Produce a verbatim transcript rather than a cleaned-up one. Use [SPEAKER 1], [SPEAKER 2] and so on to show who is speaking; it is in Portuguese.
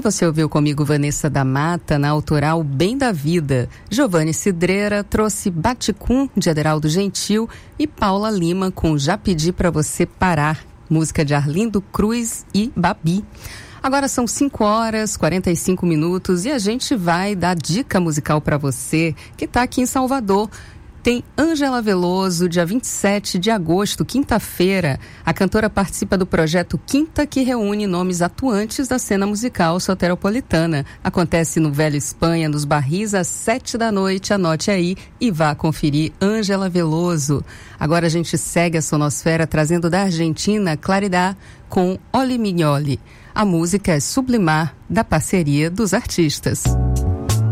[SPEAKER 1] você ouviu comigo Vanessa da Mata na autoral Bem da Vida. Giovanni Cidreira trouxe Baticum de Aderaldo Gentil e Paula Lima com Já Pedi Pra Você Parar, música de Arlindo Cruz e Babi. Agora são cinco horas e quarenta e cinco minutos e a gente vai dar dica musical para você que está aqui em Salvador. Tem Ângela Veloso, dia vinte e sete de agosto, quinta-feira. A cantora participa do projeto Quinta, que reúne nomes atuantes da cena musical soteropolitana. Acontece no Velho Espanha, nos Barris, às sete da noite. Anote aí e vá conferir Ângela Veloso. Agora a gente segue a sonosfera trazendo da Argentina Claridad com Oli Mignoli. A música é Sublimar, da parceria dos artistas.